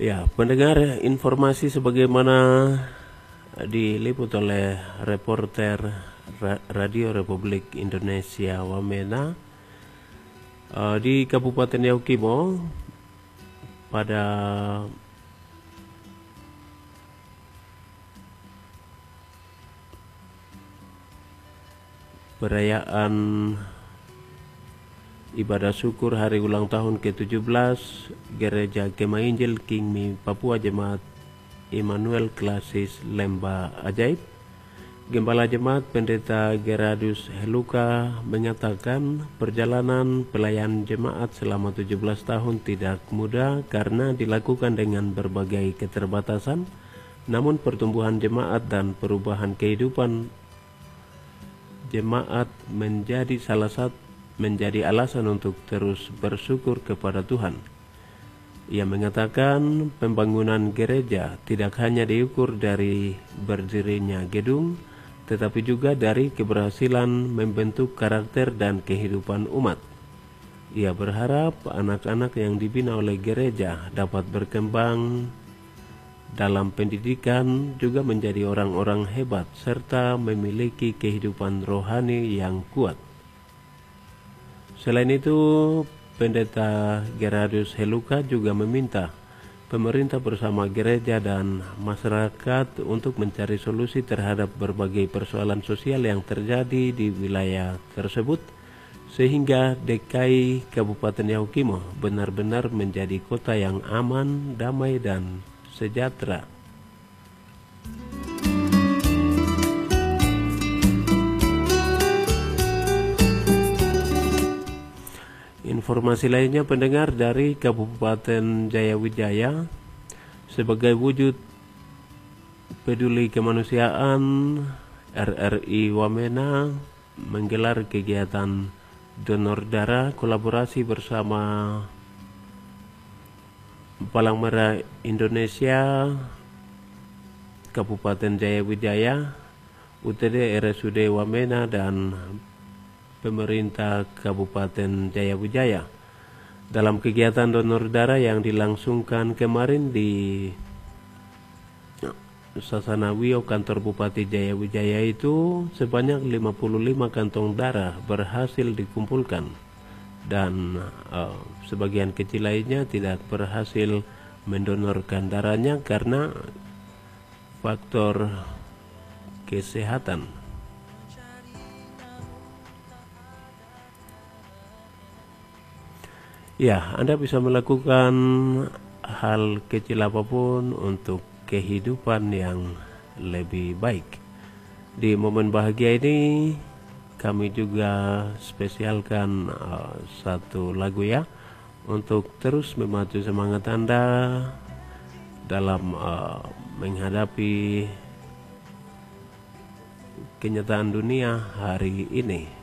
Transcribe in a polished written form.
Ya, pendengar, informasi sebagaimana diliput oleh reporter Radio Republik Indonesia Wamena di Kabupaten Yaukimo pada perayaan ibadah syukur hari ulang tahun ke-17 Gereja Kemah Injil Kingmi Papua Jemaat Immanuel Klasis Lemba Ajaib, Gembala Jemaat Pendeta Gerardus Heluka mengatakan perjalanan pelayan jemaat selama 17 tahun tidak mudah karena dilakukan dengan berbagai keterbatasan, namun pertumbuhan jemaat dan perubahan kehidupan jemaat menjadi alasan untuk terus bersyukur kepada Tuhan. Ia mengatakan pembangunan gereja tidak hanya diukur dari berdirinya gedung, tetapi juga dari keberhasilan membentuk karakter dan kehidupan umat. Ia berharap anak-anak yang dibina oleh gereja dapat berkembang dalam pendidikan, juga menjadi orang-orang hebat serta memiliki kehidupan rohani yang kuat. Selain itu, Pendeta Gerardus Heluka juga meminta pemerintah bersama gereja dan masyarakat untuk mencari solusi terhadap berbagai persoalan sosial yang terjadi di wilayah tersebut, sehingga DKI Kabupaten Yaukimo benar-benar menjadi kota yang aman, damai, dan sejahtera. Informasi lainnya, pendengar, dari Kabupaten Jayawijaya, sebagai wujud peduli kemanusiaan, RRI Wamena menggelar kegiatan donor darah kolaborasi bersama Palang Merah Indonesia, Kabupaten Jayawijaya, UTD RSUD Wamena, dan pemerintah Kabupaten Jayawijaya dalam kegiatan donor darah yang dilangsungkan kemarin di Sasana Wio kantor Bupati Jayawijaya. Itu sebanyak 55 kantong darah berhasil dikumpulkan dan sebagian kecil lainnya tidak berhasil mendonorkan darahnya karena faktor kesehatan. Ya, Anda bisa melakukan hal kecil apapun untuk kehidupan yang lebih baik. Di momen bahagia ini, kami juga spesialkan satu lagu ya, untuk terus memacu semangat Anda dalam menghadapi kenyataan dunia hari ini.